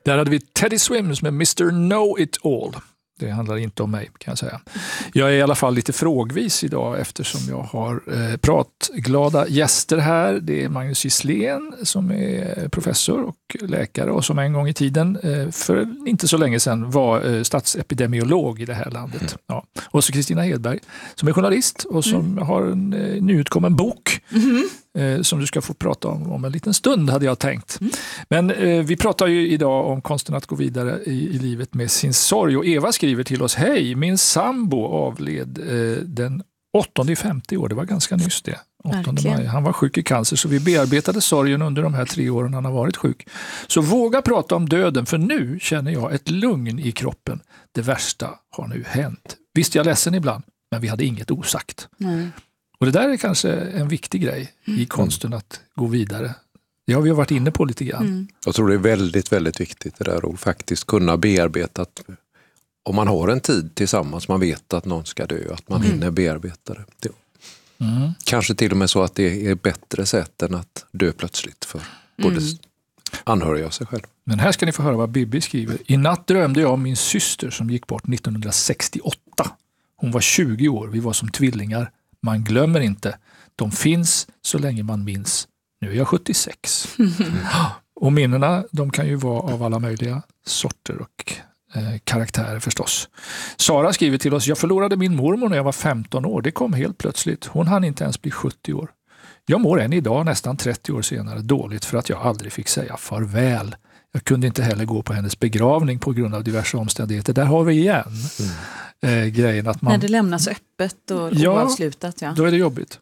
Där hade vi Teddy Swims med Mr. Know It All. Det handlar inte om mig, kan jag säga. Jag är i alla fall lite frågvis idag eftersom jag har pratglada gäster här. Det är Magnus Gisslén som är professor och läkare och som en gång i tiden, för inte så länge sedan, var statsepidemiolog i det här landet. Ja. Och så Kristina Hedberg som är journalist och som har en nyutkommen bok som du ska få prata om en liten stund, hade jag tänkt. Men vi pratar ju idag om konsten att gå vidare i livet med sin sorg. Och Eva skriver till oss: hej, min sambo avled den 8/5 år. Det var ganska nyss det. 8 maj. Han var sjuk i cancer, så vi bearbetade sorgen under de här 3 åren han har varit sjuk. Så våga prata om döden, för nu känner jag ett lugn i kroppen. Det värsta har nu hänt. Visst, jag är ledsen ibland, men vi hade inget osagt. Och det där är kanske en viktig grej i konsten att gå vidare. Det har vi varit inne på lite grann. Jag tror det är väldigt, väldigt viktigt det där att faktiskt kunna bearbeta. Om man har en tid tillsammans, man vet att någon ska dö, att man hinner bearbeta det. Kanske till och med så att det är bättre sätt än att dö plötsligt för både anhöriga och sig själv. Men här ska ni få höra vad Bibi skriver. I natt drömde jag om min syster som gick bort 1968. Hon var 20 år, vi var som tvillingar. Man glömmer inte. De finns så länge man minns. Nu är jag 76. Och minnena, de kan ju vara av alla möjliga sorter och karaktärer förstås. Sara skriver till oss: jag förlorade min mormor när jag var 15 år. Det kom helt plötsligt. Hon hann inte ens bli 70 år. Jag mår än idag, nästan 30 år senare, dåligt för att jag aldrig fick säga farväl. Jag kunde inte heller gå på hennes begravning på grund av diverse omständigheter. Där har vi igen grejen att man... När det lämnas öppet och oavslutat. Ja, då är det jobbigt.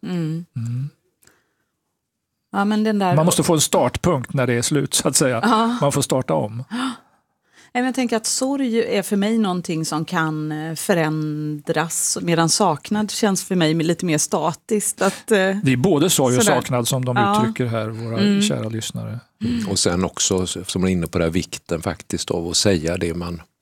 Ja, men den där... Man måste få en startpunkt när det är slut, så att säga. Man får starta om. Jag tänker att sorg är för mig någonting som kan förändras, medan saknad känns för mig lite mer statiskt. Det är både sorg och saknad som de uttrycker här, våra kära lyssnare. Och sen också, som är inne på det här, vikten faktiskt av att säga det man